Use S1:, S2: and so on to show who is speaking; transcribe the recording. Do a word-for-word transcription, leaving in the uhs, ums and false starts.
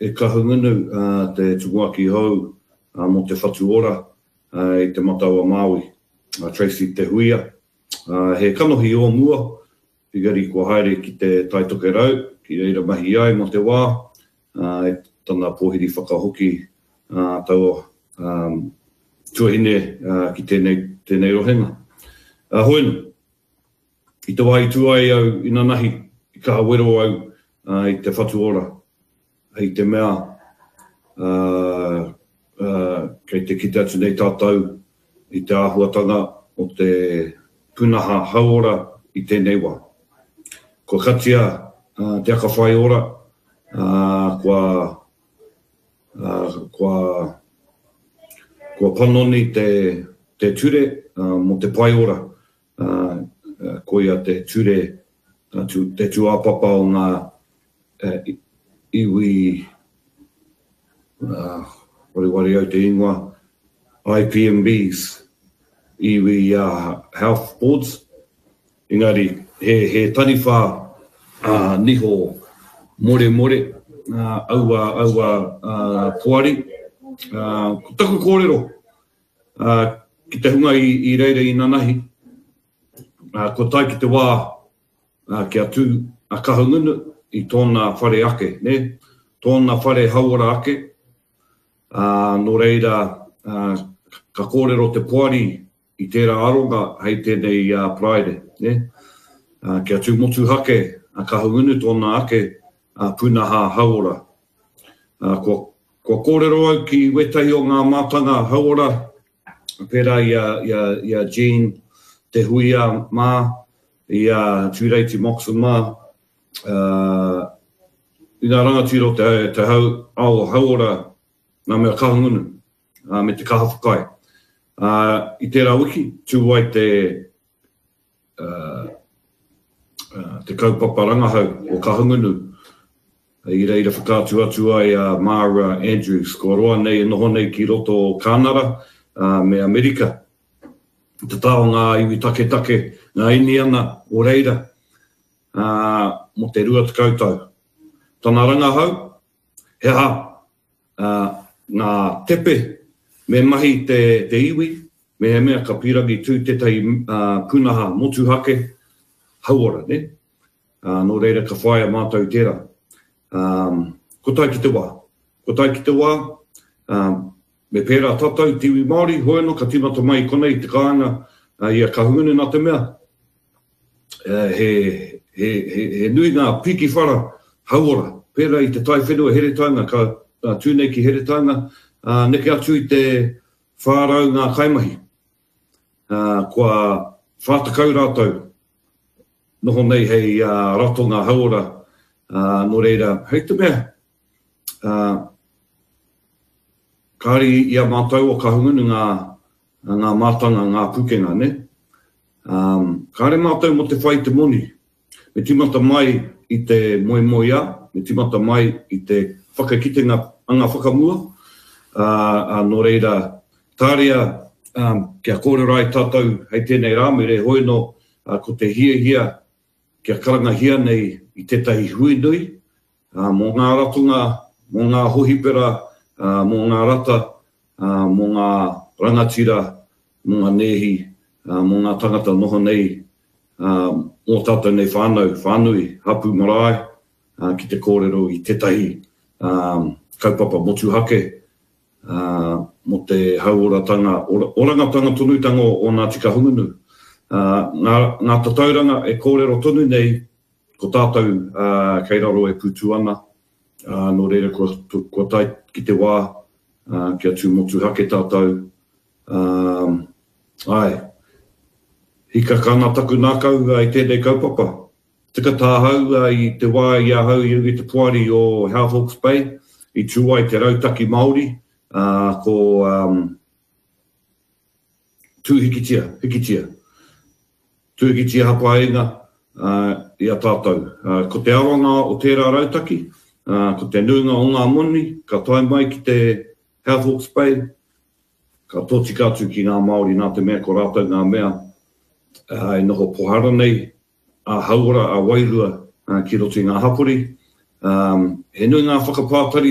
S1: e kahungunu uh, te Tuguaki Hou uh, mo te whatu ora uh, i te Mataua Māui, uh, Tracy Te Huia. Uh, he kanohi o mua, pigari kua haere ki te taitoke rau, ki reira mahi ai mo te wā, uh, e tana pōhiri whakahoki uh, tau um, tuahine uh, ki tēnei, tēnei rohenga. Uh, hoenu, i te wai tuai au ina nahi, i ka hawero au uh, i te whatu ora, hei te mea, uh, uh, kei te kite atu nei tātou i te āhuatanga o te punaha hauora i tēnei wā. Ko katia uh, te aka whai ora, uh, kua, uh, kua, kua panoni te, te ture uh, mo te pai ora, uh, uh, koia te ture, uh, tu, te tuapapa o ngā uh, iwi, uh, wari wari au te ingoa, I P M Bs, iwi uh, health boards. Engari, he, he taniwha uh, niho more more, uh, aua, aua uh, puari, uh, taku kōrero, uh, ki te hunga i, i reire i nanahi, uh, ko tai ki te wā, uh, ki atu a kahungunu i tōna whare ake, ne? Tōna whare hauara ake, uh, no reira uh, ka kōrero te puari i tērā aronga hei tēnei uh, praide, ne? Uh, kia tū motu hake, a kahungunu tōna ake uh, punaha hauora. Uh, kua, kua kōrero au ki wetahi o ngā mātanga hauora, pērā ia, ia, ia Jean Te Huia mā, ia Tūreiti Moxon mā, uh, i ngā rangatiro te, te hau, au hauora ngā mea kahungunu, uh, me te kaha whakai. Uh, I tērā wiki, tū wai te, uh, uh, te kaupapa rangahau o kahungunu, i reira whakātu atu ai a uh, Mara Andrews, ko roa nei e noho nei ki roto o Kānara, uh, me Amerika. Te tāo ngā iwi take take, ngā iniana o reira, uh, mo te rua te kautau. Tana rangahau, he ha, uh, ngā tepe, me mahi te, te iwi, me he mea ka pirangi tū tētai uh, punaha motu hake, hauora, ne? Uh, no reira ka whaia mātou tērā. Um, ko tai ki te wā. Ko tai ki te wā, um, me pērā tātou, tiwi Māori, hoeno, ka timata mai konei te kāinga, uh, ia kahungunu nā te mea. Uh, he, he, he, he nui ngā piki whara, hauora, pērā i te tai whenua heretanga, ka uh, tūnei ki heretanga, uh, neke atu i te whārau ngā kaimahi. Uh, kua whātakau rātou, noho nei hei uh, rato ngā hauora, uh, no reira, hei te mea, uh, kāri ia mātou o kahungunu ngā, ngā mātanga, ngā pukenga, ne? Um, kāre mātou mo te whai te moni, me timata mai i te moe moia, me timata mai i te whakakitenga anga whakamua, uh, uh, no reira tāria um, kia kōrero ai tātou hei tēnei rāmere hoino uh, ko te hia hia kia karanga hia nei i tētahi hui nui, uh, mō ngā ratunga, mō ngā hohipera, uh, mō ngā rata, uh, mō ngā rangatira, mō ngā nehi, uh, mō ngā tangata noho nei, uh, mō tātou nei whānau, whānui, hapu marae, uh, ki te kōrero i tētahi um, kaupapa motu hake, uh, mo te hauoratanga, orangatanga tonutanga o Ngāti Kahungunu. Uh, ngā, ngā tatauranga e kōrero tonu nei, ko tātou uh, kei raro e putu ana, uh, no reira kua, kua tai ki te wā, uh, kia tū motu hake tātou. Um, ai, hika kāna taku nākau uh, i tēnei kaupapa. Tika tāhau uh, i te wā i a hau i rungi te puari o Health Hawke's Bay, i tūai te rautaki Māori, uh, ko um, tūhikitia, hikitia. Tūhikitia hapaenga uh, i a tātou. Uh, ko te aronga o tērā rautaki, uh, ko te nuinga o ngā moni, ka tai mai ki te Health Hawke's Bay, ka tōti kātu ki ngā Māori nā te mea ko rātou ngā mea, uh, i noho pohara nei, a hauora, a wairua, uh, ki roto i ngā hapori. Um, he nui ngā whakapātari